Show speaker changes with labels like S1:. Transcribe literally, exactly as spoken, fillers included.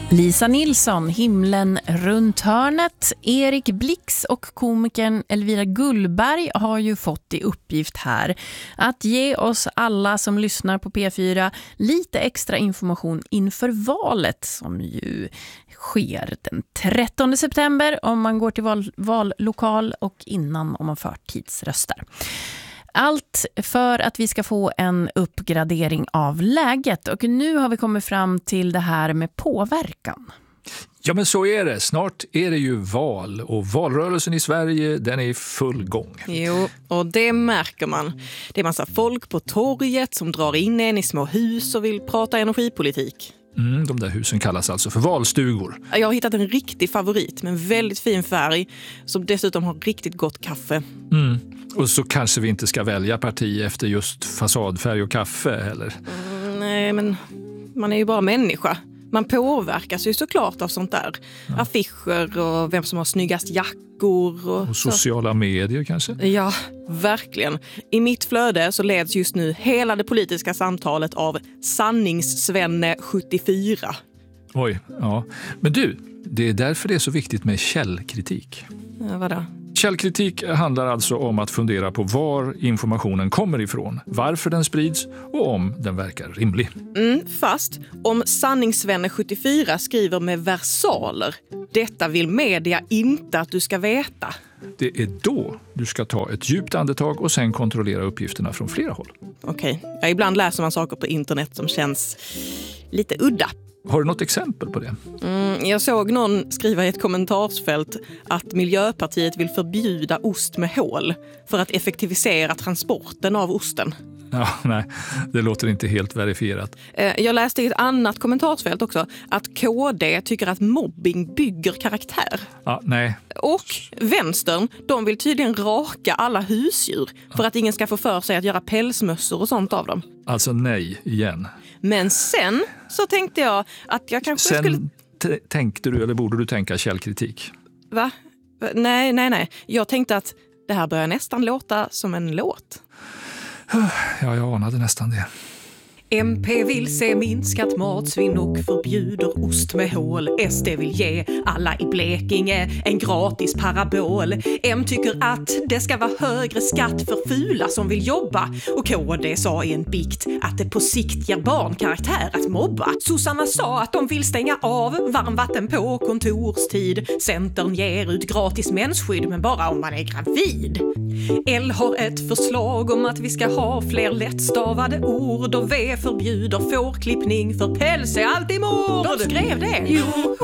S1: Lisa Nilsson, Himlen runt hörnet. Erik Blix och komikern Elvira Gullberg har ju fått i uppgift här att ge oss alla som lyssnar på P fyra lite extra information inför valet som ju sker den trettonde september om man går till val- vallokal och innan om man förtidsröstar. Allt för att vi ska få en uppgradering av läget. Och nu har vi kommit fram till det här med påverkan.
S2: Ja, men så är det. Snart är det ju val och valrörelsen i Sverige, den är i full gång.
S3: Jo, och det märker man. Det är massa folk på torget som drar in en i små hus och vill prata energipolitik.
S2: Mm, de där husen kallas alltså för valstugor.
S3: Jag har hittat en riktig favorit med en väldigt fin färg som dessutom har riktigt gott kaffe.
S2: Mm. Och så kanske vi inte ska välja parti efter just fasadfärg och kaffe, eller?
S3: Mm, nej, men man är ju bara människa. Man påverkas ju såklart av sånt där. Ja. Affischer och vem som har snyggast jackor. Och,
S2: och sociala
S3: så.
S2: medier kanske?
S3: Ja, verkligen. I mitt flöde så leds just nu hela det politiska samtalet av Sanningssvenne sjuttiofyra.
S2: Oj, ja. Men du, det är därför det är så viktigt med källkritik.
S3: Ja, vadå?
S2: Källkritik handlar alltså om att fundera på var informationen kommer ifrån, varför den sprids och om den verkar rimlig.
S3: Mm, fast om Sanningssvenne sjuttiofyra skriver med versaler, detta vill media inte att du ska veta.
S2: Det är då du ska ta ett djupt andetag och sen kontrollera uppgifterna från flera håll.
S3: Okej, okay. Ja, ibland läser man saker på internet som känns lite udda.
S2: Har du något exempel på det?
S3: Mm, jag såg någon skriva i ett kommentarsfält att Miljöpartiet vill förbjuda ost med hål för att effektivisera transporten av osten.
S2: Ja, nej, det låter inte helt verifierat.
S3: Jag läste i ett annat kommentarsfält också att K D tycker att mobbing bygger karaktär.
S2: Ja, nej.
S3: Och vänstern, de vill tydligen raka alla husdjur för att ingen ska få för sig att göra pälsmössor och sånt av dem.
S2: Alltså nej, igen.
S3: Men sen så tänkte jag att jag kanske
S2: sen
S3: skulle...
S2: T- tänkte du eller borde du tänka källkritik?
S3: Va? Nej, nej, nej. Jag tänkte att det här börjar nästan låta som en låt.
S2: Ja, jag anade nästan det.
S4: M P vill se minskat matsvinn och förbjuder ost med hål. S D vill ge alla i Blekinge en gratis parabol. M tycker att det ska vara högre skatt för fula som vill jobba. Och K D sa i en bikt att det på sikt ger barnkaraktär att mobba. Sossarna sa att de vill stänga av varmvatten på kontorstid. Centern ger ut gratis mensskydd men bara om man är gravid. L har ett förslag om att vi ska ha fler lättstavade ord och V förbjuder fårklippning för päls är alltid mord.
S3: De skrev det.
S4: Jo.